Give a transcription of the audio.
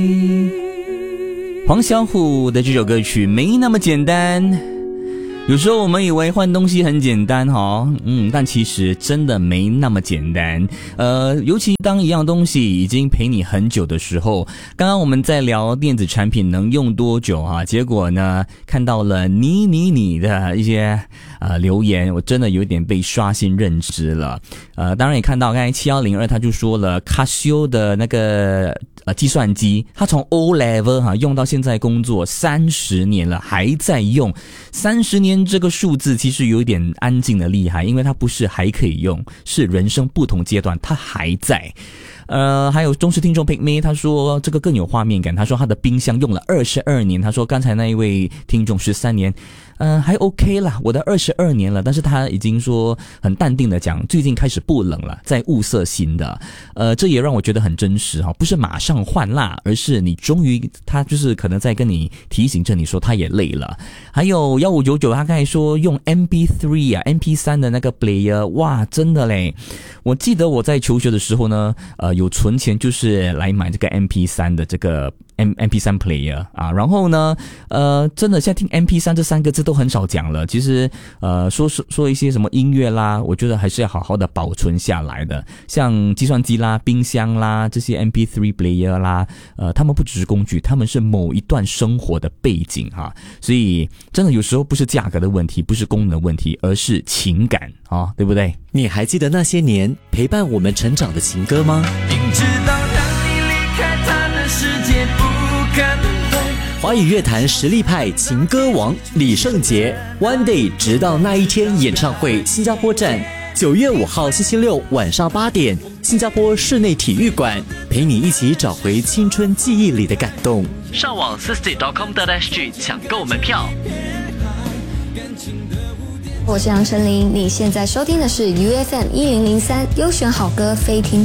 黄小琥的这首歌曲没那么简单。有时候我们以为换东西很简单但其实真的没那么简单。尤其当一样东西已经陪你很久的时候，刚刚我们在聊电子产品能用多久结果呢看到了你的一些留言，我真的有点被刷新认知了。当然也看到刚才7102他就说了 Casio 的那个计算机，他从 O level 用到现在工作30年了还在用。30年这个数字其实有点安静的厉害，因为它不是还可以用，是人生不同阶段它还在。还有忠实听众 Pick Me 他说这个更有画面感，他说他的冰箱用了22年，他说刚才那一位听众13年还 OK 啦，我的22年了，但是他已经说很淡定的讲最近开始不冷了，在物色新的。这也让我觉得很真实不是马上换蜡，而是你终于他就是可能在跟你提醒着你说他也累了。还有1599他刚才说用 MP3 MP3 的那个 player， 哇真的嘞，我记得我在求学的时候呢有存钱就是来买这个 MP3 的这个MP3 player 然后呢真的现在听 MP3 这3个字都很少讲了。其实说一些什么音乐啦，我觉得还是要好好的保存下来的，像计算机啦、冰箱啦，这些 MP3 player 啦他们不只是工具，他们是某一段生活的背景所以真的有时候不是价格的问题，不是功能的问题，而是情感对不对？ 你还记得那些年陪伴我们成长的情歌吗？ 明知道让你离开他的世界不可能会。 华语乐坛实力派情歌王李圣杰 One Day 直到那一天演唱会新加坡站9月5号星期六晚上8点，新加坡室内体育馆，陪你一起找回青春记忆里的感动。上网 60.com.sg 抢购门票。 我是杨丞琳，你现在收听的是 UFM 1003优选好歌非听